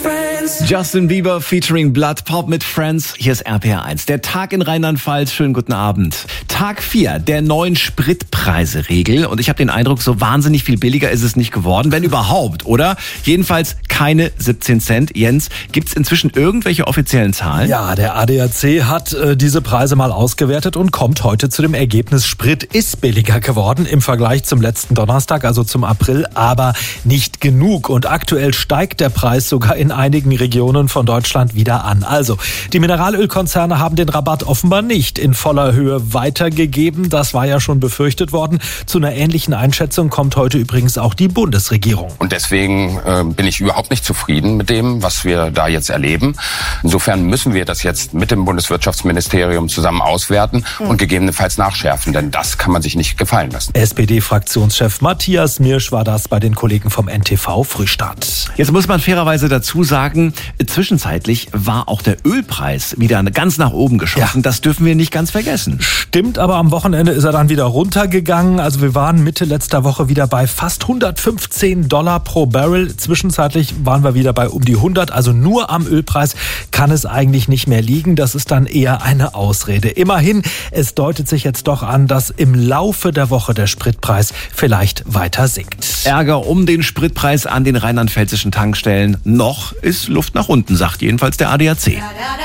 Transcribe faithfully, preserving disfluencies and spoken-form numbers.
Justin Bieber featuring Blood Pop mit Friends. Hier ist R P R eins. Der Tag in Rheinland-Pfalz. Schönen guten Abend. Tag vier der neuen Spritpreise-Regel. Und ich habe den Eindruck, so wahnsinnig viel billiger ist es nicht geworden, wenn überhaupt, oder? Jedenfalls keine siebzehn Cent. Jens, gibt's inzwischen irgendwelche offiziellen Zahlen? Ja, der A D A C hat äh, diese Preise mal ausgewertet und kommt heute zu dem Ergebnis, Sprit ist billiger geworden im Vergleich zum letzten Donnerstag, also zum April, aber nicht genug. Und aktuell steigt der Preis sogar in einigen Regionen von Deutschland wieder an. Also, die Mineralölkonzerne haben den Rabatt offenbar nicht in voller Höhe weitergegeben. Das war ja schon befürchtet worden. Zu einer ähnlichen Einschätzung kommt heute übrigens auch die Bundesregierung. Und deswegen äh, bin ich überhaupt nicht zufrieden mit dem, was wir da jetzt erleben. Insofern müssen wir das jetzt mit dem Bundeswirtschaftsministerium zusammen auswerten und gegebenenfalls nachschärfen, denn das kann man sich nicht gefallen lassen. S P D-Fraktionschef Matthias Mirsch war das bei den Kollegen vom N T V Frühstart. Jetzt muss man fairerweise dazu sagen, zwischenzeitlich war auch der Ölpreis wieder ganz nach oben geschossen. Ja. Das dürfen wir nicht ganz vergessen. Stimmt, aber am Wochenende ist er dann wieder runtergegangen. Also wir waren Mitte letzter Woche wieder bei fast hundertfünfzehn Dollar pro Barrel. Zwischenzeitlich waren wir wieder bei um die hundert. Also nur am Ölpreis kann es eigentlich nicht mehr liegen. Das ist dann eher eine Ausrede. Immerhin, es deutet sich jetzt doch an, dass im Laufe der Woche der Spritpreis vielleicht weiter sinkt. Ärger um den Spritpreis an den rheinland-pfälzischen Tankstellen. Noch ist Luft nach unten, sagt jedenfalls der A D A C.